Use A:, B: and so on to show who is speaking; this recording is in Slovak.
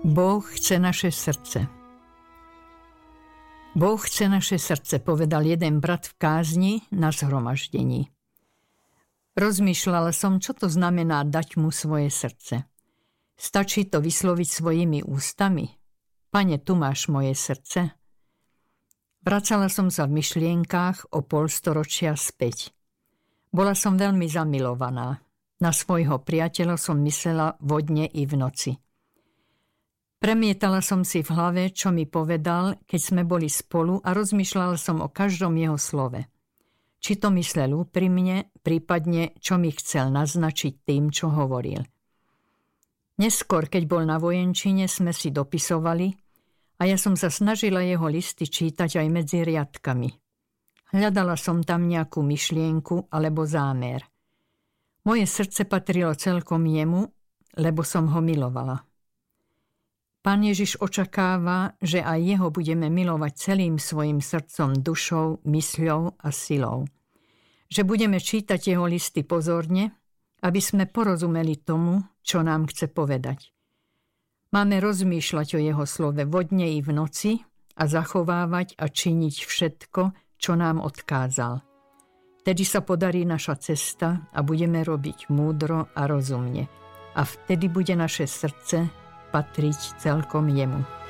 A: Boh chce naše srdce. Boh chce naše srdce, povedal jeden brat v kázni na zhromaždení. Rozmýšľala som, čo to znamená dať mu svoje srdce. Stačí to vysloviť svojimi ústami? Pane, tu máš moje srdce. Vracala som sa v myšlienkách o polstoročia späť. Bola som veľmi zamilovaná. Na svojho priateľa som myslela vodne i v noci. Premietala som si v hlave, čo mi povedal, keď sme boli spolu, a rozmýšľala som o každom jeho slove. Či to myslel úprimne, prípadne čo mi chcel naznačiť tým, čo hovoril. Neskôr, keď bol na vojenčine, sme si dopisovali a ja som sa snažila jeho listy čítať aj medzi riadkami. Hľadala som tam nejakú myšlienku alebo zámer. Moje srdce patrilo celkom jemu, lebo som ho milovala. Pán Ježiš očakáva, že aj jeho budeme milovať celým svojim srdcom, dušou, mysľou a silou. Že budeme čítať jeho listy pozorne, aby sme porozumeli tomu, čo nám chce povedať. Máme rozmýšľať o jeho slove vodne i v noci a zachovávať a činiť všetko, čo nám odkázal. Vtedy sa podarí naša cesta a budeme robiť múdro a rozumne. A vtedy bude naše srdce patriť celkom jemu.